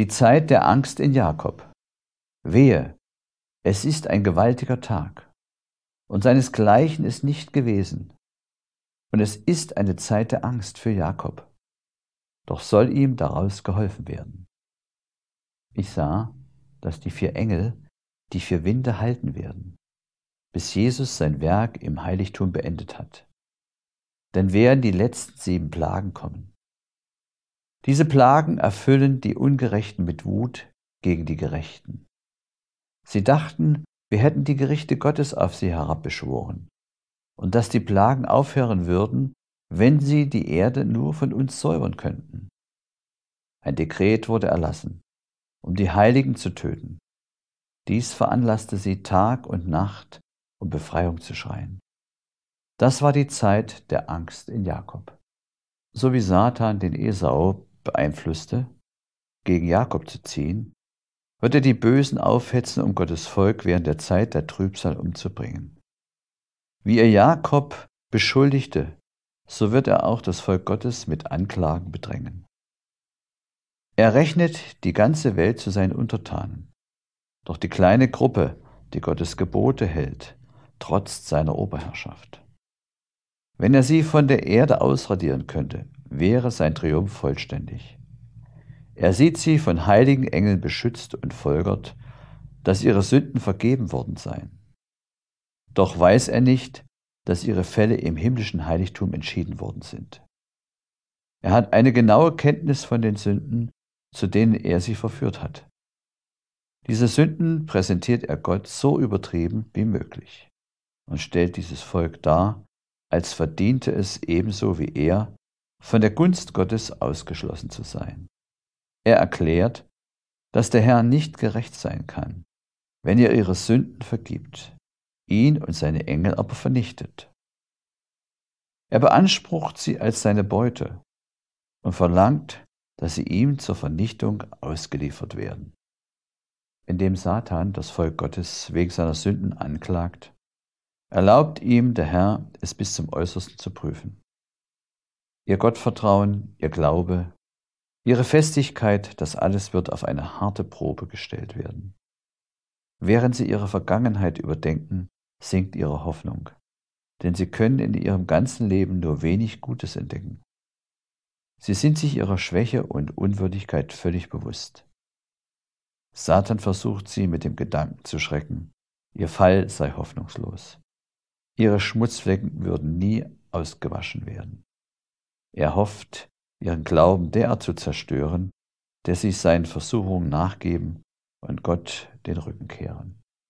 Die Zeit der Angst in Jakob. Wehe, es ist ein gewaltiger Tag, und seinesgleichen ist nicht gewesen. Und es ist eine Zeit der Angst für Jakob, doch soll ihm daraus geholfen werden. Ich sah, dass die 4 Engel die 4 Winde halten werden, bis Jesus sein Werk im Heiligtum beendet hat. Dann werden die letzten 7 Plagen kommen. Diese Plagen erfüllen die Ungerechten mit Wut gegen die Gerechten. Sie dachten, wir hätten die Gerichte Gottes auf sie herabbeschworen und dass die Plagen aufhören würden, wenn sie die Erde nur von uns säubern könnten. Ein Dekret wurde erlassen, um die Heiligen zu töten. Dies veranlasste sie Tag und Nacht, um Befreiung zu schreien. Das war die Zeit der Angst in Jakob. So wie Satan den Esau beeinflusste, gegen Jakob zu ziehen, wird er die Bösen aufhetzen, um Gottes Volk während der Zeit der Trübsal umzubringen. Wie er Jakob beschuldigte, so wird er auch das Volk Gottes mit Anklagen bedrängen. Er rechnet die ganze Welt zu seinen Untertanen. Doch die kleine Gruppe, die Gottes Gebote hält, trotzt seiner Oberherrschaft. Wenn er sie von der Erde ausradieren könnte, wäre sein Triumph vollständig. Er sieht sie von heiligen Engeln beschützt und folgert, dass ihre Sünden vergeben worden seien. Doch weiß er nicht, dass ihre Fälle im himmlischen Heiligtum entschieden worden sind. Er hat eine genaue Kenntnis von den Sünden, zu denen er sie verführt hat. Diese Sünden präsentiert er Gott so übertrieben wie möglich und stellt dieses Volk dar, als verdiente es ebenso wie er, von der Gunst Gottes ausgeschlossen zu sein. Er erklärt, dass der Herr nicht gerecht sein kann, wenn ihr ihre Sünden vergibt, ihn und seine Engel aber vernichtet. Er beansprucht sie als seine Beute und verlangt, dass sie ihm zur Vernichtung ausgeliefert werden. Indem Satan das Volk Gottes wegen seiner Sünden anklagt, erlaubt ihm der Herr, es bis zum Äußersten zu prüfen. Ihr Gottvertrauen, ihr Glaube, ihre Festigkeit, das alles wird auf eine harte Probe gestellt werden. Während sie ihre Vergangenheit überdenken, sinkt ihre Hoffnung, denn sie können in ihrem ganzen Leben nur wenig Gutes entdecken. Sie sind sich ihrer Schwäche und Unwürdigkeit völlig bewusst. Satan versucht sie mit dem Gedanken zu schrecken, ihr Fall sei hoffnungslos. Ihre Schmutzflecken würden nie ausgewaschen werden. Er hofft, ihren Glauben derart zu zerstören, dass sie seinen Versuchungen nachgeben und Gott den Rücken kehren.